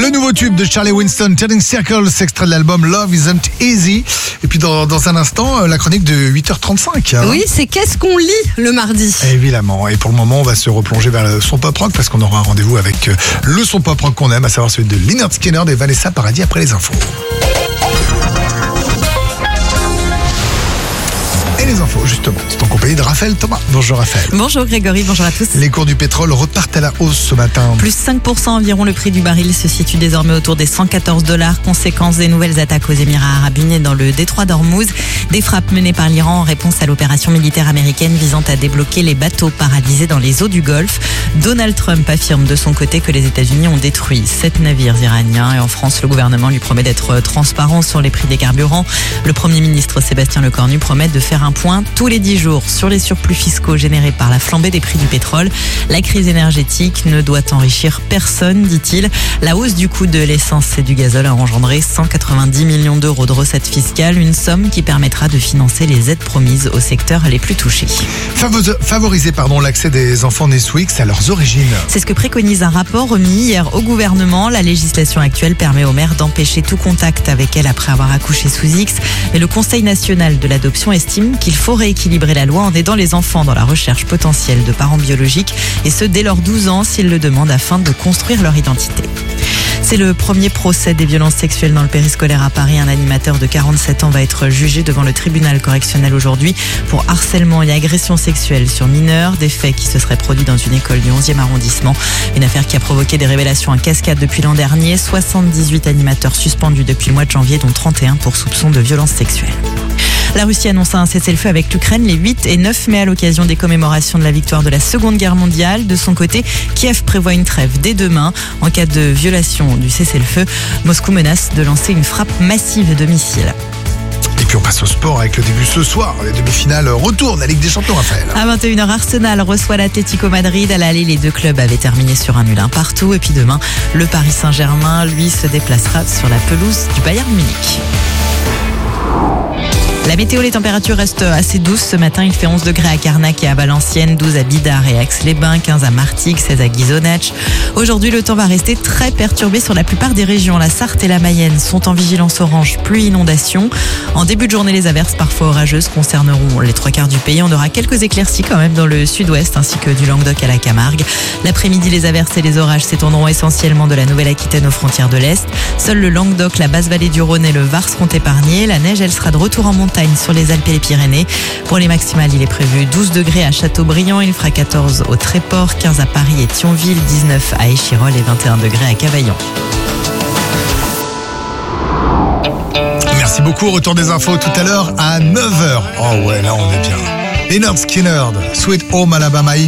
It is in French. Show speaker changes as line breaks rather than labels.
Le nouveau tube de Charlie Winston, Turning Circles, extrait de l'album Love Isn't Easy. Et puis dans un instant, la chronique de 8h35. Hein.
Oui, c'est qu'est-ce qu'on lit le mardi.
Évidemment. Et pour le moment, on va se replonger vers le son pop rock parce qu'on aura un rendez-vous avec le son pop rock qu'on aime, à savoir celui de Lynyrd Skynyrd et Vanessa Paradis après les infos. Et les infos, justement, c'est en compagnie de Raphaël Thomas. Bonjour Raphaël.
Bonjour Grégory, bonjour à tous.
Les cours du pétrole repartent à la hausse ce matin.
Plus 5% environ, le prix du baril se situe désormais autour des $114. Conséquence des nouvelles attaques aux Émirats Arabes Unis dans le détroit d'Ormuz. Des frappes menées par l'Iran en réponse à l'opération militaire américaine visant à débloquer les bateaux paradisés dans les eaux du Golfe. Donald Trump affirme de son côté que les États-Unis ont détruit 7 navires iraniens. Et en France, le gouvernement lui promet d'être transparent sur les prix des carburants. Le Premier ministre Sébastien Lecornu promet de faire un point tous les 10 jours sur les surplus fiscaux générés par la flambée des prix du pétrole. La crise énergétique ne doit enrichir personne, dit-il. La hausse du coût de l'essence et du gazole a engendré 190 millions d'euros de recettes fiscales, une somme qui permettra de financer les aides promises aux secteurs les plus touchés.
Favoriser l'accès des enfants nés sous X à leurs origines.
C'est ce que préconise un rapport remis hier au gouvernement. La législation actuelle permet aux mères d'empêcher tout contact avec elles après avoir accouché sous X. Mais le Conseil national de l'adoption estime qu'il faut rééquilibrer la loi en aidant les enfants dans la recherche potentielle de parents biologiques, et ce dès leurs 12 ans s'ils le demandent, afin de construire leur identité. C'est le premier procès des violences sexuelles dans le périscolaire à Paris. Un animateur de 47 ans va être jugé devant le tribunal correctionnel aujourd'hui pour harcèlement et agression sexuelle sur mineurs. Des faits qui se seraient produits dans une école du 11e arrondissement. Une affaire qui a provoqué des révélations en cascade depuis l'an dernier. 78 animateurs suspendus depuis le mois de janvier, dont 31 pour soupçon de violences sexuelles. La Russie annonce un cessez-le-feu avec l'Ukraine les 8 et 9 mai à l'occasion des commémorations de la victoire de la Seconde Guerre mondiale. De son côté, Kiev prévoit une trêve dès demain. En cas de violation du cessez-le-feu, Moscou menace de lancer une frappe massive de missiles.
Et puis on passe au sport avec le début ce soir. Les demi-finales retournent à la Ligue des Champions, Raphaël.
À 21h, Arsenal reçoit l'Atlético Madrid. À l'aller, les deux clubs avaient terminé sur un nul partout. Et puis demain, le Paris Saint-Germain, lui, se déplacera sur la pelouse du Bayern Munich. La météo, les températures restent assez douces. Ce matin, il fait 11 degrés à Carnac et à Valenciennes, 12 à Bidart et Aix-les-Bains, 15 à Martigues, 16 à Ghisonaccia. Aujourd'hui, le temps va rester très perturbé sur la plupart des régions. La Sarthe et la Mayenne sont en vigilance orange pluie inondation. En début de journée, les averses parfois orageuses concerneront les 3/4 du pays. On aura quelques éclaircies quand même dans le sud-ouest ainsi que du Languedoc à la Camargue. L'après-midi, les averses et les orages s'étendront essentiellement de la Nouvelle-Aquitaine aux frontières de l'Est. Seul le Languedoc, la basse vallée du Rhône et le Var seront épargnés. La neige, elle sera de retour en montagne sur les Alpes et les Pyrénées. Pour les maximales, il est prévu 12 degrés à Châteaubriand, il fera 14 au Tréport, 15 à Paris et Thionville, 19 à Échirolles et 21 degrés à Cavaillon.
Merci beaucoup. Retour des infos tout à l'heure à 9h. Oh ouais, là on est bien. Lynyrd Skynyrd, Sweet Home Alabama.